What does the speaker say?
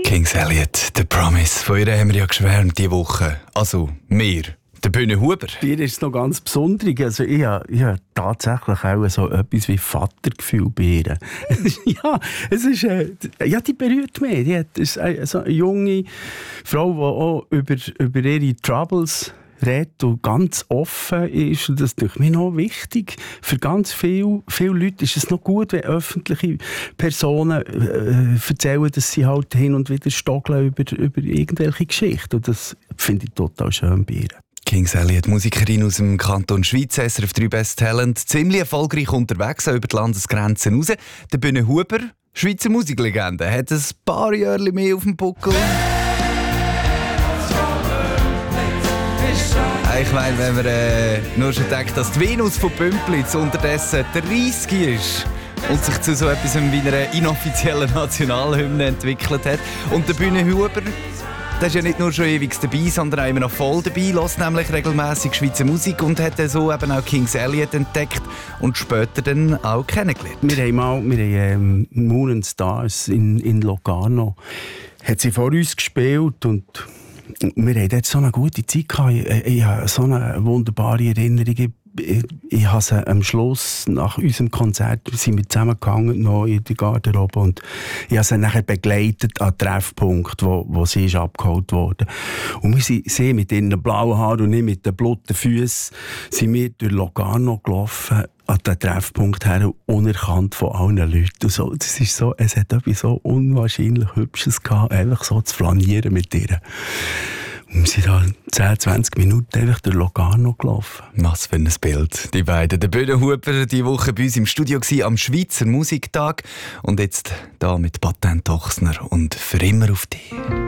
Kings Elliot, «The Promise». Von ihr haben wir ja geschwärmt diese Woche. Also, wir. Der Bühne Huber. Bei ihr ist es noch ganz besonders. Also ich habe tatsächlich auch so etwas wie Vatergefühl bei ihr. Ja, es ist, die berührt mich. Ist so eine junge Frau, die auch über ihre Troubles redet und ganz offen ist. Und das ist durch mich noch wichtig. Für ganz viele Leute ist es noch gut, wenn öffentliche Personen erzählen, dass sie halt hin und wieder stockeln über irgendwelche Geschichten. Und das finde ich total schön bei ihr. Kings Elliot, Musikerin aus dem Kanton Schweiz, SRF 3 Best Talent, ziemlich erfolgreich unterwegs, auch über die Landesgrenzen raus. Der Bühne Huber, Schweizer Musiklegende, hat ein paar Jahre mehr auf dem Buckel. Ich meine, wenn man nur schon denkt, dass die Venus von Bümplitz unterdessen 30 ist und sich zu so etwas wie einer inoffiziellen Nationalhymne entwickelt hat. Und der Bühne Huber, der ist ja nicht nur schon ewig dabei, sondern auch immer noch voll dabei, hört nämlich regelmässig Schweizer Musik und hat so eben auch Kings Elliot entdeckt und später dann auch kennengelernt. Wir haben Moon and Stars in Locarno. Hat sie vor uns gespielt und wir hatten dort so eine gute Zeit gehabt. Ich habe so eine wunderbare Erinnerung. Ich habe sie am Schluss, nach unserem Konzert, sind wir zusammengegangen noch in der Garderobe und ich habe sie nachher begleitet an den Treffpunkt, wo sie ist abgeholt wurde. Und wir sind sie mit ihren blauen Haaren und nicht mit den blutigen Füßen sind wir durch Locarno gelaufen, an den Treffpunkt her, unerkannt von allen Leuten. Und so, das ist so, es hat etwas so unwahrscheinlich Hübsches gehabt, einfach so zu flanieren mit ihr. Und wir sind da 10, 20 Minuten einfach durch Locarno gelaufen. Was für ein Bild. Die beiden. Der Bühne Huber diese Woche bei uns im Studio gewesen, am Schweizer Musiktag. Und jetzt da mit Patent Ochsner und «Für immer auf dich».